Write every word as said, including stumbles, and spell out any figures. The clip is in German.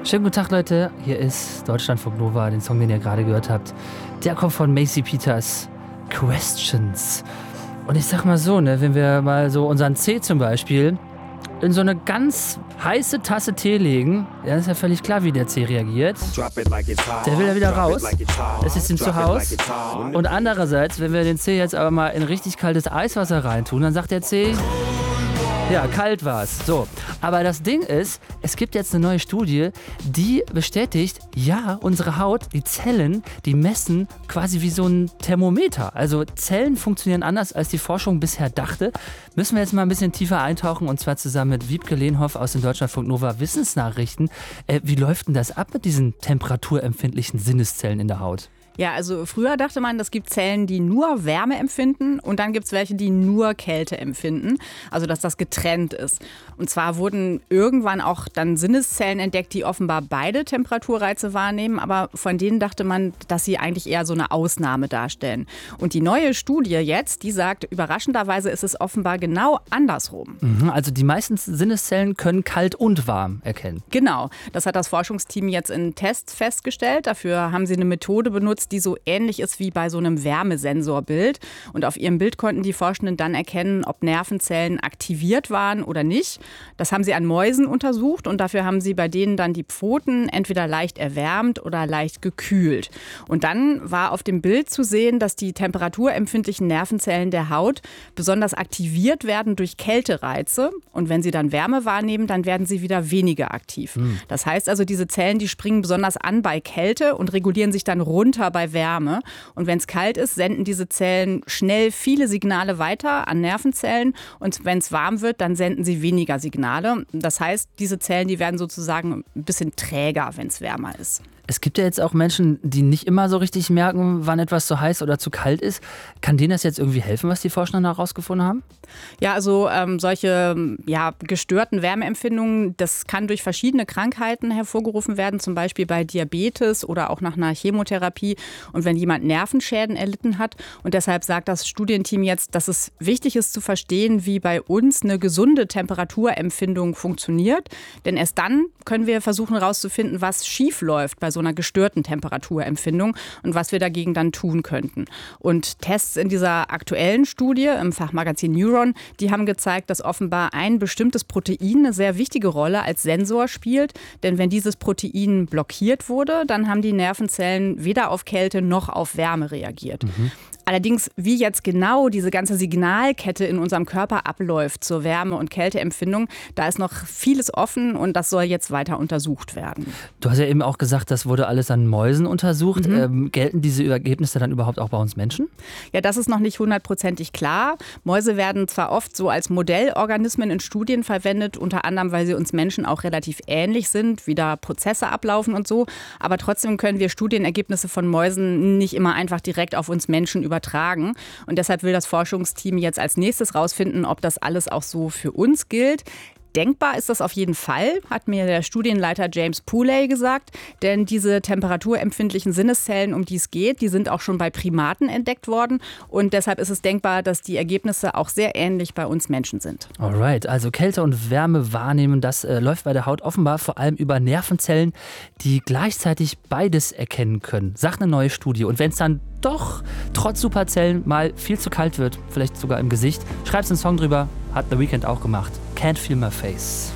Schönen guten Tag, Leute. Hier ist Deutschlandfunk Nova, den Song, den ihr gerade gehört habt. Der kommt von Macy Peters, Questions. Und ich sag mal so, ne, wenn wir mal so unseren C zum Beispiel in so eine ganz heiße Tasse Tee legen, dann ist ja völlig klar, wie der C reagiert. Der will ja wieder raus. Es ist ihm zu Haus. Und andererseits, wenn wir den C jetzt aber mal in richtig kaltes Eiswasser reintun, dann sagt der C, ja, kalt war's. So. Aber das Ding ist, es gibt jetzt eine neue Studie, die bestätigt, ja, unsere Haut, die Zellen, die messen quasi wie so ein Thermometer. Also Zellen funktionieren anders, als die Forschung bisher dachte. Müssen wir jetzt mal ein bisschen tiefer eintauchen, und zwar zusammen mit Wiebke Lehnhoff aus den Deutschlandfunk Nova Wissensnachrichten. Äh, wie läuft denn das ab mit diesen temperaturempfindlichen Sinneszellen in der Haut? Ja, also früher dachte man, es gibt Zellen, die nur Wärme empfinden, und dann gibt es welche, die nur Kälte empfinden. Also dass das getrennt ist. Und zwar wurden irgendwann auch dann Sinneszellen entdeckt, die offenbar beide Temperaturreize wahrnehmen, aber von denen dachte man, dass sie eigentlich eher so eine Ausnahme darstellen. Und die neue Studie jetzt, die sagt, überraschenderweise ist es offenbar genau andersrum. Mhm, also die meisten Sinneszellen können kalt und warm erkennen. Genau, das hat das Forschungsteam jetzt in Tests festgestellt. Dafür haben sie eine Methode benutzt, die so ähnlich ist wie bei so einem Wärmesensorbild. Und auf ihrem Bild konnten die Forschenden dann erkennen, ob Nervenzellen aktiviert waren oder nicht. Das haben sie an Mäusen untersucht, und dafür haben sie bei denen dann die Pfoten entweder leicht erwärmt oder leicht gekühlt. Und dann war auf dem Bild zu sehen, dass die temperaturempfindlichen Nervenzellen der Haut besonders aktiviert werden durch Kältereize. Und wenn sie dann Wärme wahrnehmen, dann werden sie wieder weniger aktiv. Mhm. Das heißt also, diese Zellen, die springen besonders an bei Kälte und regulieren sich dann runter bei Wärme. Und wenn es kalt ist, senden diese Zellen schnell viele Signale weiter an Nervenzellen. Und wenn es warm wird, dann senden sie weniger Signale. Das heißt, diese Zellen, die werden sozusagen ein bisschen träger, wenn es wärmer ist. Es gibt ja jetzt auch Menschen, die nicht immer so richtig merken, wann etwas zu heiß oder zu kalt ist. Kann denen das jetzt irgendwie helfen, was die Forscher herausgefunden haben? Ja, also ähm, solche ja, gestörten Wärmeempfindungen, das kann durch verschiedene Krankheiten hervorgerufen werden, zum Beispiel bei Diabetes oder auch nach einer Chemotherapie, und wenn jemand Nervenschäden erlitten hat. Und deshalb sagt das Studienteam jetzt, dass es wichtig ist zu verstehen, wie bei uns eine gesunde Temperaturempfindung funktioniert. Denn erst dann können wir versuchen herauszufinden, was schief läuft bei so einer gestörten Temperaturempfindung und was wir dagegen dann tun könnten. Und Tests in dieser aktuellen Studie im Fachmagazin Neuron, die haben gezeigt, dass offenbar ein bestimmtes Protein eine sehr wichtige Rolle als Sensor spielt. Denn wenn dieses Protein blockiert wurde, dann haben die Nervenzellen weder auf Kälte noch auf Wärme reagiert. Mhm. Allerdings, wie jetzt genau diese ganze Signalkette in unserem Körper abläuft zur Wärme- und Kälteempfindung, da ist noch vieles offen, und das soll jetzt weiter untersucht werden. Du hast ja eben auch gesagt, das wurde alles an Mäusen untersucht. Mhm. Ähm, gelten diese Ergebnisse dann überhaupt auch bei uns Menschen? Ja, das ist noch nicht hundertprozentig klar. Mäuse werden zwar oft so als Modellorganismen in Studien verwendet, unter anderem, weil sie uns Menschen auch relativ ähnlich sind, wie da Prozesse ablaufen und so. Aber trotzdem können wir Studienergebnisse von Mäusen nicht immer einfach direkt auf uns Menschen übertragen. übertragen. Und deshalb will das Forschungsteam jetzt als nächstes rausfinden, ob das alles auch so für uns gilt. Denkbar ist das auf jeden Fall, hat mir der Studienleiter James Pooley gesagt. Denn diese temperaturempfindlichen Sinneszellen, um die es geht, die sind auch schon bei Primaten entdeckt worden. Und deshalb ist es denkbar, dass die Ergebnisse auch sehr ähnlich bei uns Menschen sind. Alright, also Kälte und Wärme wahrnehmen, das äh, läuft bei der Haut offenbar vor allem über Nervenzellen, die gleichzeitig beides erkennen können, sagt eine neue Studie. Und wenn es dann doch trotz Superzellen mal viel zu kalt wird, vielleicht sogar im Gesicht, schreibt einen Song drüber, hat The Weeknd auch gemacht. Can't Feel My Face.